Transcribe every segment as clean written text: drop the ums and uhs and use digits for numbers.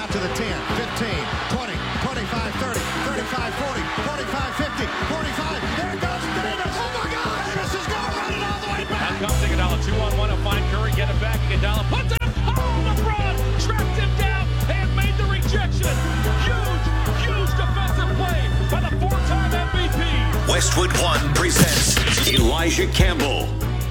out to the 10, 15, 20, 25, 30, 35, 40, 45, 50, 45. There goes Davis. Oh, my God. Davis is going to run it all the way back. Now comes Iguodala, 2-on-1 to find Curry, get it back. Iguodala puts it up. Oh, LeBron trapped him down and made the rejection. Huge defensive play by the four-time MVP. Westwood One presents Elijah Campbell.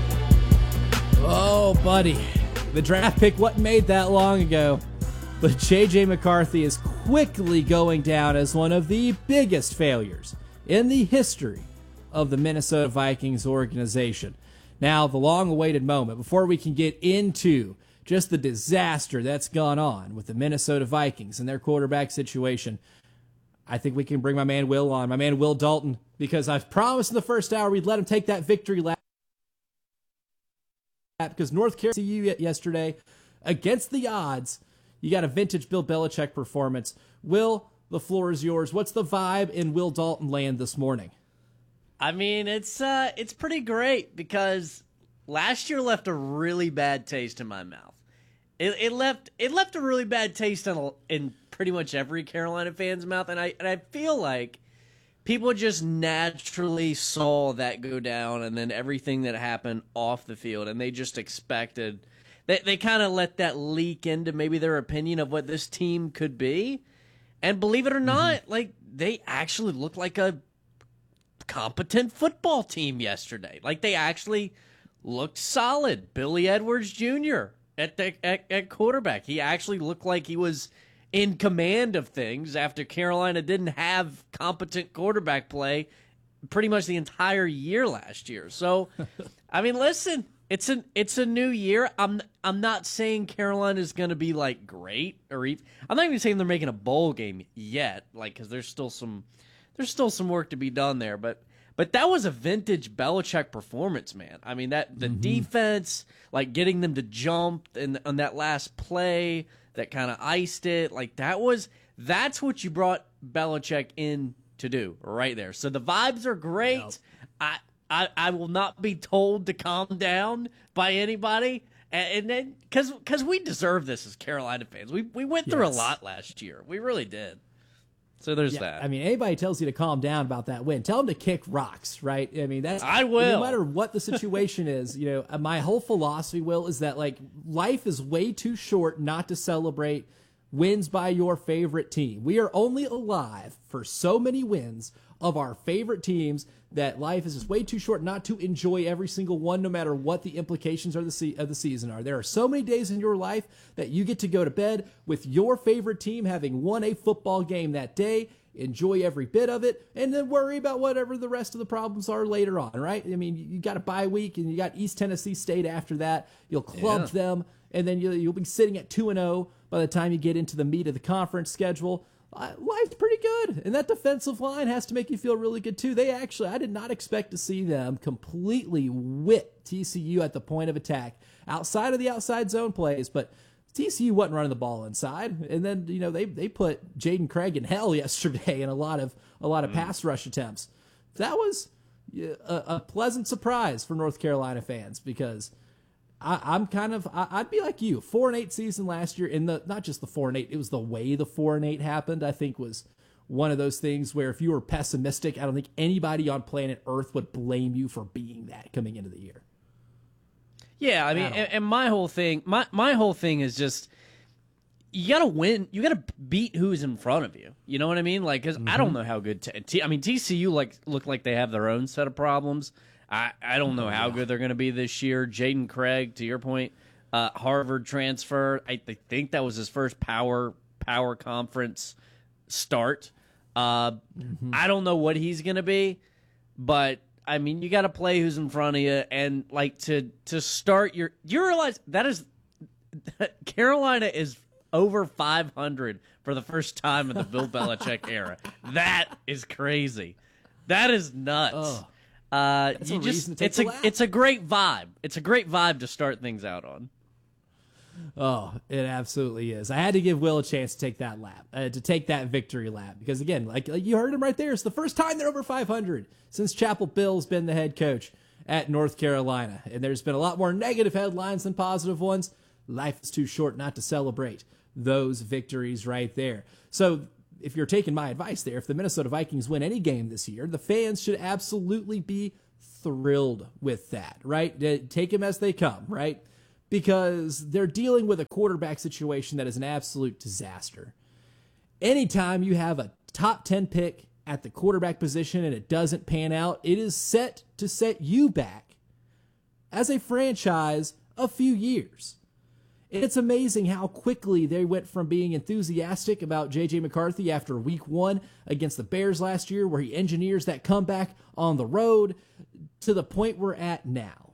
Oh, buddy. The draft pick wasn't made that long ago, but J.J. McCarthy is quickly going down as one of the biggest failures in the history of the Minnesota Vikings organization. Now, the long-awaited moment, before we can get into just the disaster that's gone on with the Minnesota Vikings and their quarterback situation, I think we can bring my man Will on, my man Will Dalton, because I've promised in the first hour we'd let him take that victory lap. Because North Carolina yesterday, against the odds, you got a vintage Bill Belichick performance. Will, the floor is yours. What's the vibe in Will Dalton land this morning? I mean, it's pretty great because last year left a really bad taste in my mouth. It left a really bad taste in pretty much every Carolina fan's mouth, and I feel like people just naturally saw that go down and then everything that happened off the field, and they just expected they kind of let that leak into maybe their opinion of what this team could be. And believe it or not, like, they actually looked like a competent football team yesterday. Like, they actually looked solid. Billy Edwards Jr. at quarterback. He actually looked like he was in command of things after Carolina didn't have competent quarterback play pretty much the entire year last year. So, I mean, listen, it's a new year. I'm not saying Carolina is going to be like great or I'm not even saying they're making a bowl game yet, like, because there's still some work to be done there. But that was a vintage Belichick performance, man. I mean, that the defense, like getting them to jump on that last play that kind of iced it, like that's what you brought Belichick in to do right there. So the vibes are great. Yep. I will not be told to calm down by anybody, and then because we deserve this as Carolina fans. We went through a lot last year. We really did. So there's that. I mean, anybody tells you to calm down about that win, tell them to kick rocks, right? I mean, I will. No matter what the situation is, my whole philosophy, Will, is that, like, life is way too short not to celebrate wins by your favorite team. We are only alive for so many wins of our favorite teams that life is just way too short not to enjoy every single one, no matter what the implications of the season are. There are so many days in your life that you get to go to bed with your favorite team having won a football game that day. Enjoy every bit of it, and then worry about whatever the rest of the problems are later on, right? I mean, you got a bye week, and you got East Tennessee State after that. You'll club them, and then you'll be sitting at 2-0 by the time you get into the meat of the conference schedule. Life's pretty good, and that defensive line has to make you feel really good too. I did not expect to see them completely whip TCU at the point of attack outside of the outside zone plays, but TCU wasn't running the ball inside, and then they put Jaden Craig in hell yesterday in a lot of pass rush attempts. That was a pleasant surprise for North Carolina fans, because I'd be like you. 4-8 season last year, not just the 4-8, it was the way the 4-8 happened, I think, was one of those things where if you were pessimistic, I don't think anybody on planet Earth would blame you for being that coming into the year. Yeah, I mean, and my whole thing is just, you got to win. You got to beat who's in front of you. You know what I mean? Like, because I don't know how good TCU look like they have their own set of problems. I don't know how good they're going to be this year. Jaden Craig, to your point, Harvard transfer. I think that was his first power conference start. I don't know what he's going to be, but I mean, you got to play who's in front of you, and like to start you realize that is Carolina is over 500 for the first time in the Bill Belichick era. That is crazy. That is nuts. It's a great vibe. It's a great vibe to start things out on. Oh, it absolutely is. I had to give Will a chance to take that lap, to take that victory lap, because again, like you heard him right there, it's the first time they're over 500 since Chapel Bill's been the head coach at North Carolina, and there's been a lot more negative headlines than positive ones. Life is too short not to celebrate. those victories right there. So if you're taking my advice there, if the Minnesota Vikings win any game this year, the fans should absolutely be thrilled with that, right? Take them as they come, right? Because they're dealing with a quarterback situation that is an absolute disaster. Anytime you have a top 10 pick at the quarterback position and it doesn't pan out, it is set to set you back as a franchise a few years. It's amazing how quickly they went from being enthusiastic about J.J. McCarthy after week 1 against the Bears last year, where he engineers that comeback on the road, to the point we're at now.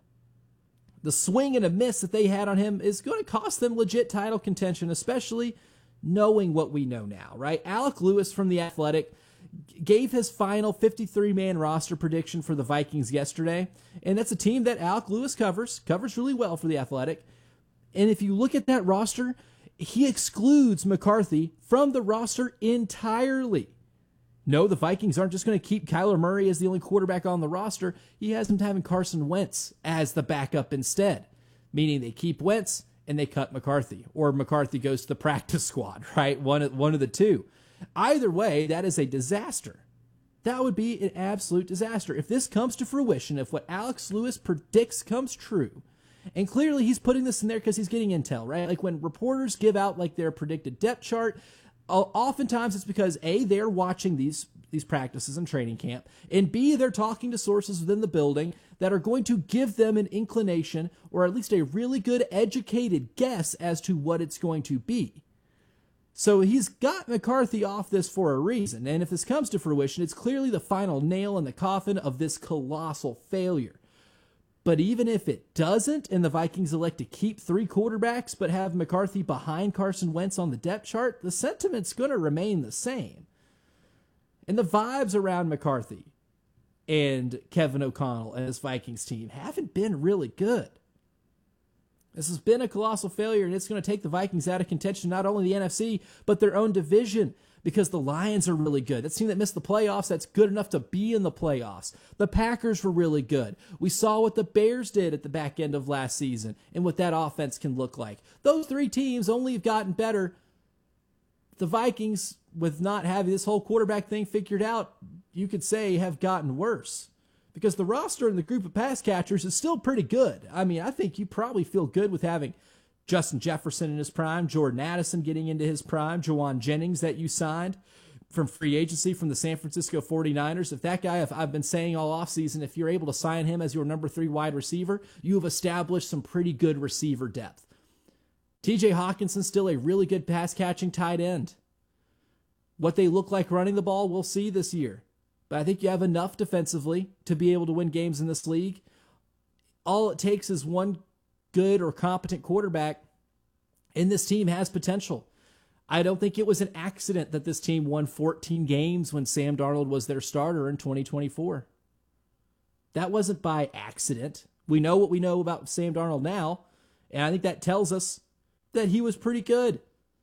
The swing and a miss that they had on him is going to cost them legit title contention, especially knowing what we know now, right? Alec Lewis from The Athletic gave his final 53-man roster prediction for the Vikings yesterday, and that's a team that Alec Lewis covers really well for The Athletic. And if you look at that roster, he excludes McCarthy from the roster entirely. No, the Vikings aren't just going to keep Kyler Murray as the only quarterback on the roster. He has them having Carson Wentz as the backup instead, meaning they keep Wentz and they cut McCarthy, or McCarthy goes to the practice squad, right? One of the two. Either way, that is a disaster. That would be an absolute disaster. If this comes to fruition, if what Alex Lewis predicts comes true, and clearly he's putting this in there because he's getting intel, right? Like when reporters give out like their predicted depth chart, oftentimes it's because A, they're watching these practices and training camp, and B, they're talking to sources within the building that are going to give them an inclination or at least a really good educated guess as to what it's going to be. So he's got McCarthy off this for a reason, and if this comes to fruition, it's clearly the final nail in the coffin of this colossal failure. But even if it doesn't, and the Vikings elect to keep 3 quarterbacks but have McCarthy behind Carson Wentz on the depth chart, the sentiment's going to remain the same. And the vibes around McCarthy and Kevin O'Connell and his Vikings team haven't been really good. This has been a colossal failure, and it's going to take the Vikings out of contention, not only the NFC, but their own division, because the Lions are really good. That team that missed the playoffs, that's good enough to be in the playoffs. The Packers were really good. We saw what the Bears did at the back end of last season and what that offense can look like. Those 3 teams only have gotten better. The Vikings, with not having this whole quarterback thing figured out, you could say have gotten worse. Because the roster and the group of pass catchers is still pretty good. I mean, I think you probably feel good with having Justin Jefferson in his prime, Jordan Addison getting into his prime, Jawan Jennings that you signed from free agency from the San Francisco 49ers. If that guy, if I've been saying all offseason, if you're able to sign him as your number 3 wide receiver, you have established some pretty good receiver depth. TJ Hawkinson's still a really good pass-catching tight end. What they look like running the ball, we'll see this year. But I think you have enough defensively to be able to win games in this league. All it takes is one good or competent quarterback, and this team has potential. I don't think it was an accident that this team won 14 games when Sam Darnold was their starter in 2024. That wasn't by accident. We know what we know about Sam Darnold now, and I think that tells us that he was pretty good.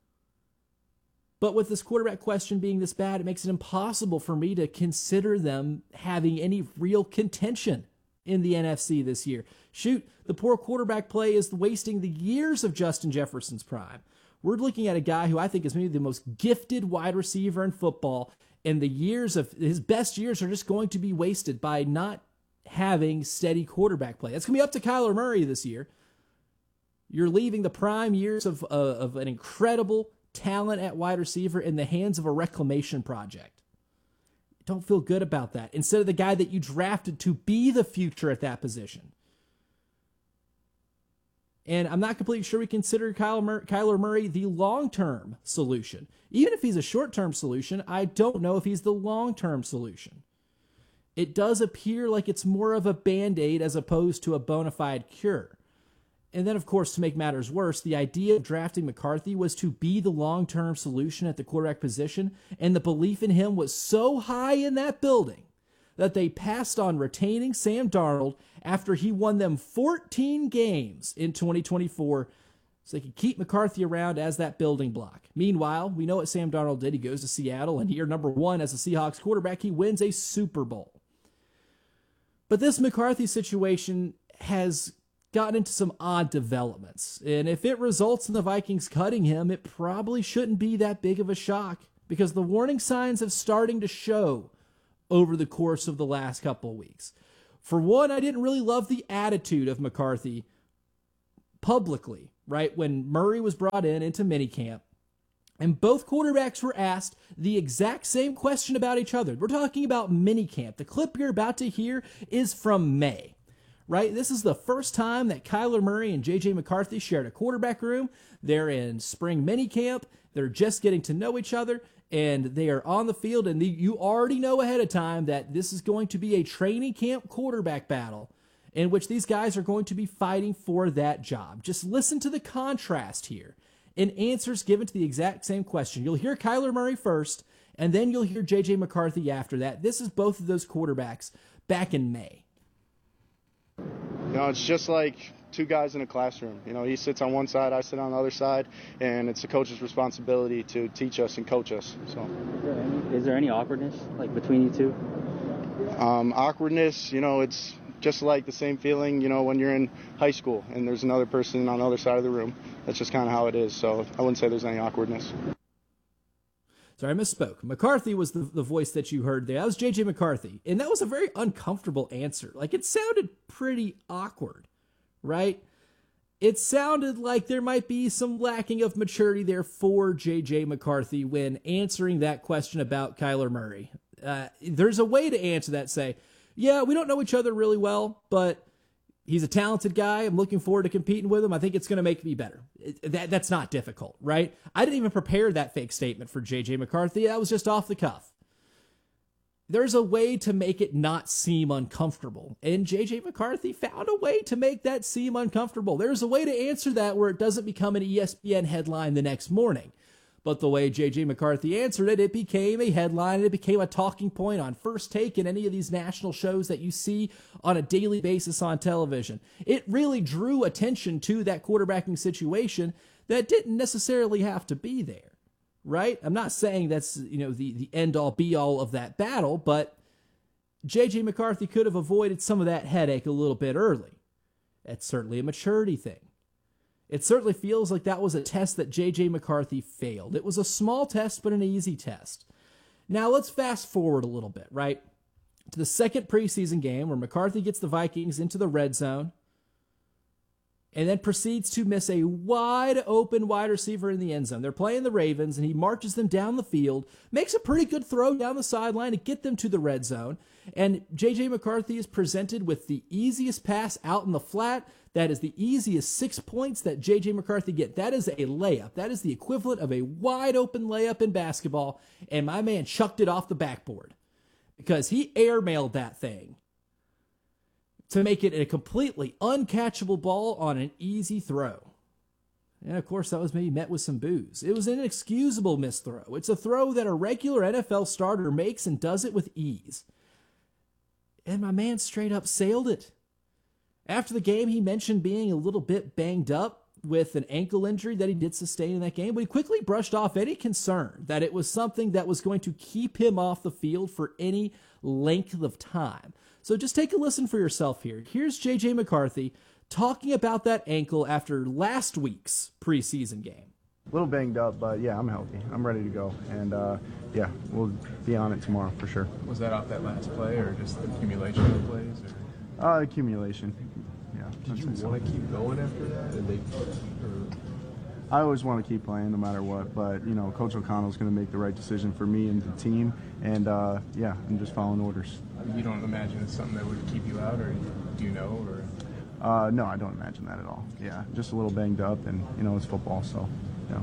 But with this quarterback question being this bad, it makes it impossible for me to consider them having any real contention in the NFC this year. Shoot, the poor quarterback play is wasting the years of Justin Jefferson's prime. We're looking at a guy who I think is maybe the most gifted wide receiver in football, and the years of his best years are just going to be wasted by not having steady quarterback play. That's going to be up to Kyler Murray this year. You're leaving the prime years of an incredible talent at wide receiver in the hands of a reclamation project. Don't feel good about that. Instead of the guy that you drafted to be the future at that position. And I'm not completely sure we consider Kyler Murray the long-term solution. Even if he's a short-term solution, I don't know if he's the long-term solution. It does appear like it's more of a Band-Aid as opposed to a bona fide cure. And then, of course, to make matters worse, the idea of drafting McCarthy was to be the long-term solution at the quarterback position, and the belief in him was so high in that building that they passed on retaining Sam Darnold after he won them 14 games in 2024 so they could keep McCarthy around as that building block. Meanwhile, we know what Sam Darnold did. He goes to Seattle, and year number 1 as a Seahawks quarterback, he wins a Super Bowl. But this McCarthy situation has gotten into some odd developments. And if it results in the Vikings cutting him, it probably shouldn't be that big of a shock because the warning signs have starting to show over the course of the last couple of weeks. For one, I didn't really love the attitude of McCarthy publicly, right? When Murray was brought into minicamp, and both quarterbacks were asked the exact same question about each other. We're talking about minicamp. The clip you're about to hear is from May, right? This is the first time that Kyler Murray and J.J. McCarthy shared a quarterback room. They're in spring minicamp. They're just getting to know each other, and they are on the field, and you already know ahead of time that this is going to be a training camp quarterback battle in which these guys are going to be fighting for that job. Just listen to the contrast here in answers given to the exact same question. You'll hear Kyler Murray first, and then you'll hear J.J. McCarthy after that. This is both of those quarterbacks back in May. It's just like two guys in a classroom. He sits on one side, I sit on the other side, and it's the coach's responsibility to teach us and coach us. So, is there any awkwardness between you two? Awkwardness, it's just like the same feeling, when you're in high school and there's another person on the other side of the room. That's just kind of how it is. So I wouldn't say there's any awkwardness. Sorry, I misspoke. McCarthy was the voice that you heard there. That was J.J. McCarthy. And that was a very uncomfortable answer. It sounded pretty awkward, right? It sounded like there might be some lacking of maturity there for J.J. McCarthy when answering that question about Kyler Murray. There's a way to answer that, say, yeah, we don't know each other really well, but he's a talented guy. I'm looking forward to competing with him. I think it's going to make me better. That's not difficult, right? I didn't even prepare that fake statement for J.J. McCarthy. That was just off the cuff. There's a way to make it not seem uncomfortable, and J.J. McCarthy found a way to make that seem uncomfortable. There's a way to answer that where it doesn't become an ESPN headline the next morning. But the way J.J. McCarthy answered it, it became a headline, and it became a talking point on First Take and any of these national shows that you see on a daily basis on television. It really drew attention to that quarterbacking situation that didn't necessarily have to be there, right? I'm not saying that's, the end-all, be-all of that battle, but J.J. McCarthy could have avoided some of that headache a little bit early. That's certainly a maturity thing. It certainly feels like that was a test that J.J. McCarthy failed. It was a small test, but an easy test. Now let's fast forward a little bit, right? To the second preseason game where McCarthy gets the Vikings into the red zone and then proceeds to miss a wide open wide receiver in the end zone. They're playing the Ravens, and he marches them down the field, makes a pretty good throw down the sideline to get them to the red zone. And J.J. McCarthy is presented with the easiest pass out in the flat. That is the easiest 6 points that J.J. McCarthy get. That is a layup. That is the equivalent of a wide open layup in basketball. And my man chucked it off the backboard because he airmailed that thing to make it a completely uncatchable ball on an easy throw. And of course, that was maybe met with some boos. It was an inexcusable missed throw. It's a throw that a regular NFL starter makes and does it with ease. And my man straight up sailed it. After the game, he mentioned being a little bit banged up with an ankle injury that he did sustain in that game, but he quickly brushed off any concern that it was something that was going to keep him off the field for any length of time. So just take a listen for yourself here. Here's J.J. McCarthy talking about that ankle after last week's preseason game. A little banged up, but yeah, I'm healthy. I'm ready to go. And yeah, we'll be on it tomorrow for sure. Was that off that last play or just the accumulation of the plays? Accumulation. Yeah. Did you want to keep going after that? I always want to keep playing no matter what, but, Coach O'Connell's going to make the right decision for me and the team. And, yeah, I'm just following orders. You don't imagine it's something that would keep you out, or do you know? Or? No, I don't imagine that at all. Yeah, just a little banged up, and, it's football, so, yeah.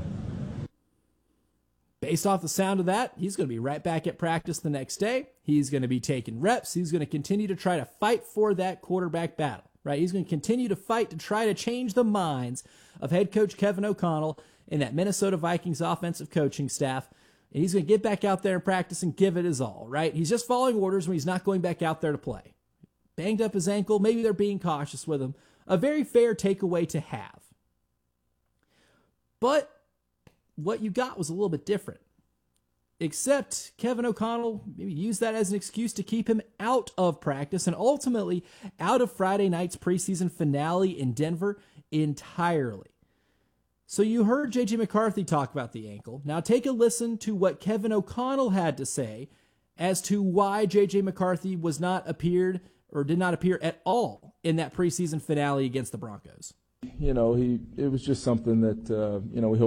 Based off the sound of that, he's going to be right back at practice the next day. He's going to be taking reps. He's going to continue to try to fight for that quarterback battle, right? He's going to continue to fight to try to change the minds of head coach Kevin O'Connell and that Minnesota Vikings offensive coaching staff. And he's going to get back out there and practice and give it his all, right? He's just following orders when he's not going back out there to play. Banged up his ankle. Maybe they're being cautious with him. A very fair takeaway to have. But what you got was a little bit different. except Kevin O'Connell maybe used that as an excuse to keep him out of practice and ultimately out of Friday night's preseason finale in Denver entirely. So you heard J.J. McCarthy talk about the ankle. Now take a listen to what Kevin O'Connell had to say as to why J.J. McCarthy did not appear at all in that preseason finale against the Broncos. It was just something that, we hope